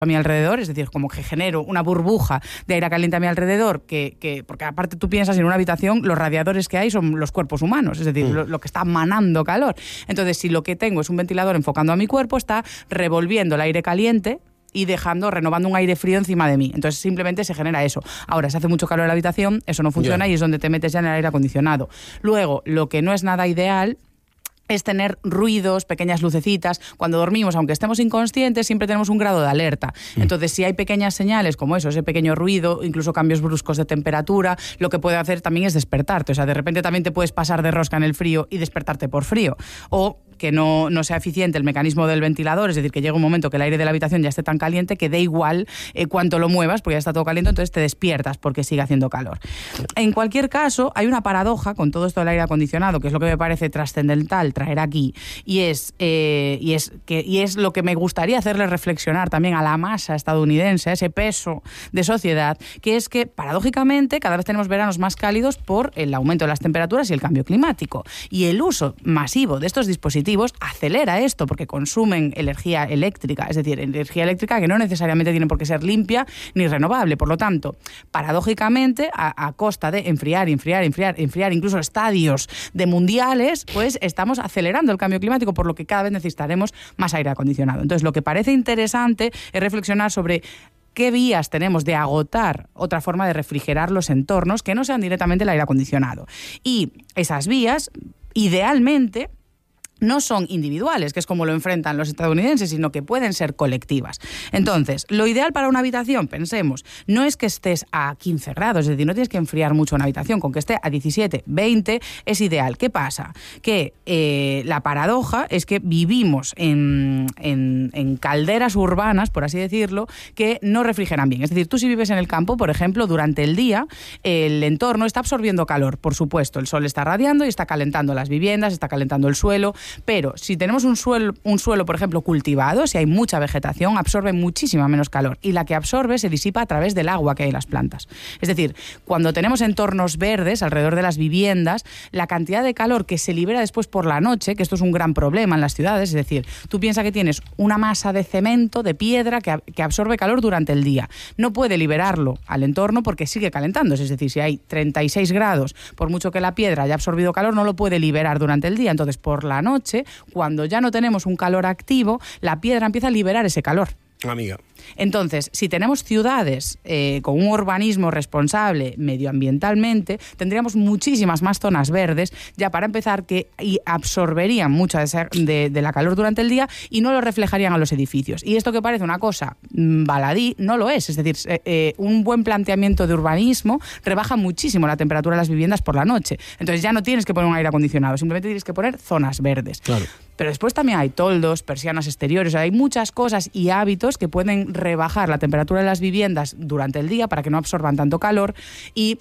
a mi alrededor, es decir, como que genero una burbuja de aire caliente a mi alrededor, porque aparte tú piensas en una habitación, los radiadores que hay son los cuerpos humanos, es decir, lo que está manando calor. Entonces, si lo que tengo es un ventilador enfocando a mi cuerpo, está revolviendo el aire caliente y renovando un aire frío encima de mí. Entonces simplemente se genera eso. Ahora, si hace mucho calor en la habitación, eso no funciona y es donde te metes ya en el aire acondicionado. Luego, lo que no es nada ideal es tener ruidos, pequeñas lucecitas. Cuando dormimos, aunque estemos inconscientes, siempre tenemos un grado de alerta. Entonces, si hay pequeñas señales como eso, ese pequeño ruido, incluso cambios bruscos de temperatura, lo que puede hacer también es despertarte. O sea, de repente también te puedes pasar de rosca en el frío y despertarte por frío. O que no sea eficiente el mecanismo del ventilador, es decir, que llega un momento que el aire de la habitación ya esté tan caliente que dé igual cuánto lo muevas, porque ya está todo caliente, entonces te despiertas porque sigue haciendo calor. En cualquier caso, hay una paradoja con todo esto del aire acondicionado, que es lo que me parece trascendental traer aquí, y es lo que me gustaría hacerle reflexionar también a la masa estadounidense, a ese peso de sociedad, que es que, paradójicamente, cada vez tenemos veranos más cálidos por el aumento de las temperaturas y el cambio climático. Y el uso masivo de estos dispositivos acelera esto porque consumen energía eléctrica, es decir, energía eléctrica que no necesariamente tiene por qué ser limpia ni renovable. Por lo tanto, paradójicamente, a costa de enfriar, incluso estadios de mundiales, pues estamos acelerando el cambio climático, por lo que cada vez necesitaremos más aire acondicionado. Entonces, lo que parece interesante es reflexionar sobre qué vías tenemos de agotar otra forma de refrigerar los entornos que no sean directamente el aire acondicionado. Y esas vías, idealmente, no son individuales, que es como lo enfrentan los estadounidenses, sino que pueden ser colectivas. Entonces, lo ideal para una habitación, pensemos, no es que estés a 15 grados, es decir, no tienes que enfriar mucho una habitación, con que esté a 17, 20 es ideal. ¿Qué pasa? Que la paradoja es que vivimos en calderas urbanas, por así decirlo, que no refrigeran bien. Es decir, tú si vives en el campo, por ejemplo, durante el día, el entorno está absorbiendo calor, por supuesto, el sol está radiando y está calentando las viviendas, está calentando el suelo. Pero si tenemos un suelo, por ejemplo, cultivado, si hay mucha vegetación, absorbe muchísima menos calor. Y la que absorbe se disipa a través del agua que hay en las plantas. Es decir, cuando tenemos entornos verdes alrededor de las viviendas, la cantidad de calor que se libera después por la noche, que esto es un gran problema en las ciudades, es decir, tú piensas que tienes una masa de cemento, de piedra, que absorbe calor durante el día. No puede liberarlo al entorno porque sigue calentándose. Es decir, si hay 36 grados, por mucho que la piedra haya absorbido calor, no lo puede liberar durante el día. Entonces, por la noche, cuando ya no tenemos un calor activo, la piedra empieza a liberar ese calor. Amiga. Entonces, si tenemos ciudades con un urbanismo responsable medioambientalmente, tendríamos muchísimas más zonas verdes, ya para empezar, que absorberían mucha de la calor durante el día y no lo reflejarían a los edificios. Y esto que parece una cosa baladí, no lo es. Es decir, un buen planteamiento de urbanismo rebaja muchísimo la temperatura de las viviendas por la noche. Entonces ya no tienes que poner un aire acondicionado, simplemente tienes que poner zonas verdes. Claro. Pero después también hay toldos, persianas exteriores, hay muchas cosas y hábitos que pueden rebajar la temperatura de las viviendas durante el día para que no absorban tanto calor y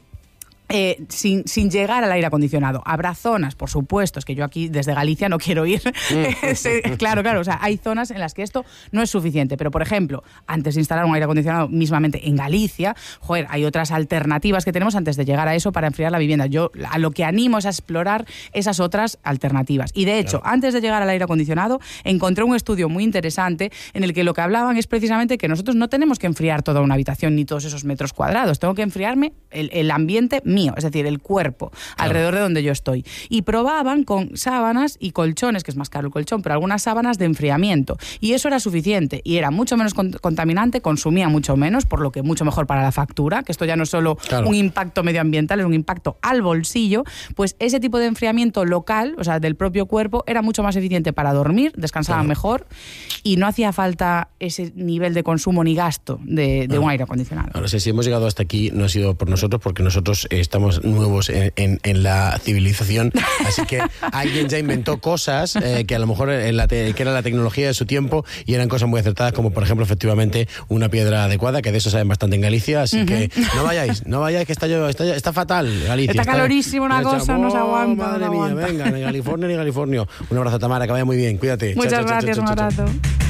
sin llegar al aire acondicionado. Habrá zonas, por supuesto, es que yo aquí desde Galicia no quiero ir. Claro, o sea, hay zonas en las que esto no es suficiente, pero por ejemplo, antes de instalar un aire acondicionado mismamente en Galicia, hay otras alternativas que tenemos antes de llegar a eso para enfriar la vivienda. Yo a lo que animo es a explorar esas otras alternativas. Y de hecho, antes de llegar al aire acondicionado, encontré un estudio muy interesante en el que lo que hablaban es precisamente que nosotros no tenemos que enfriar toda una habitación ni todos esos metros cuadrados. Tengo que enfriarme el ambiente mío, es decir, el cuerpo, alrededor de donde yo estoy. Y probaban con sábanas y colchones, que es más caro el colchón, pero algunas sábanas de enfriamiento. Y eso era suficiente. Y era mucho menos contaminante, consumía mucho menos, por lo que mucho mejor para la factura, que esto ya no es solo un impacto medioambiental, es un impacto al bolsillo. Pues ese tipo de enfriamiento local, o sea, del propio cuerpo, era mucho más eficiente para dormir, descansaba mejor y no hacía falta ese nivel de consumo ni gasto de un aire acondicionado. Ahora, si hemos llegado hasta aquí, no ha sido por nosotros, porque nosotros estamos nuevos en la civilización, así que alguien ya inventó cosas que a lo mejor que era la tecnología de su tiempo y eran cosas muy acertadas, como por ejemplo, efectivamente, una piedra adecuada, que de eso saben bastante en Galicia, así que no vayáis, que está fatal Galicia. Está calorísimo una cosa, no se aguanta. Madre mía, venga, ni California. Un abrazo, Tamara, que vaya muy bien, cuídate. Muchas gracias, un abrazo.